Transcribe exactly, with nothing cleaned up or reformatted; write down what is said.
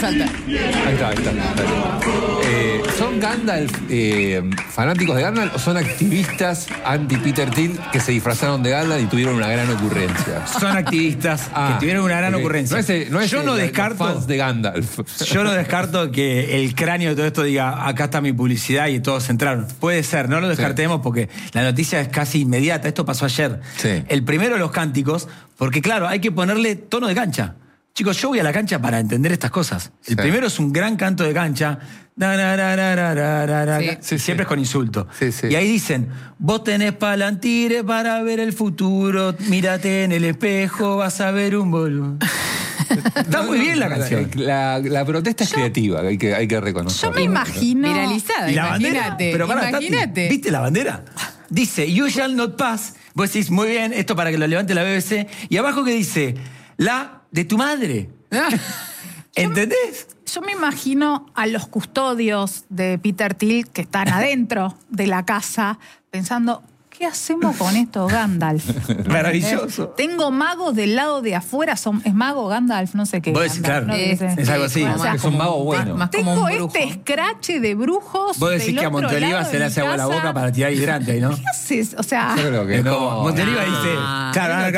salta. Ahí está, ahí está. Eh, ¿Son Gandalf eh, fanáticos de Gandalf o son activistas anti-Peter Thiel que se disfrazaron de Gandalf y tuvieron una gran ocurrencia? Son activistas Ah, que tuvieron una gran okay. ocurrencia. No es, el- no es Yo el- no los descarto... fans de Gandalf. Yo no descarto que el cráneo de todo esto diga, acá está mi publicidad y todos entraron. Puede ser, no lo descartemos porque la noticia es casi inmediata. Esto pasó ayer. Sí. El primero de los cánticos, porque claro, hay que ponerle tono de cancha. Chicos, yo voy a la cancha para entender estas cosas. El Sí. primero es un gran canto de cancha. Da, da, da, da, da, da, da, da. Sí. Sí, Siempre sí. es con insulto. Sí, sí. Y ahí dicen, vos tenés palantire para ver el futuro, mírate en el espejo, vas a ver un boludo. Está muy bien la canción. La, la protesta es creativa, hay que, hay que reconocer. Yo me imagino. Viralizada, ¿Y la bandera? imagínate. Pero pará, Tati, Imagínate. ¿viste la bandera? Dice, you shall not pass. Vos decís, muy bien, esto para que lo levante la B B C. Y abajo que dice, la de tu madre. ¿Entendés? Yo me imagino a los custodios de Peter Thiel que están adentro de la casa pensando, ¿qué hacemos con esto, Gandalf? Maravilloso. Tengo magos del lado de afuera, son, es mago Gandalf, no sé qué. Vos decís, Gandalf, claro, no Es, sé. es algo así. como O sea, más es un como mago un- bueno. Más como Tengo un brujo. este escrache de brujos. Vos decís del que a otro Monteliva lado se de le mi hace agua a la casa. boca para tirar hidrante ahí, ¿no? ¿Qué haces? O sea. Yo creo que No, no. Monteliva No. dice, claro,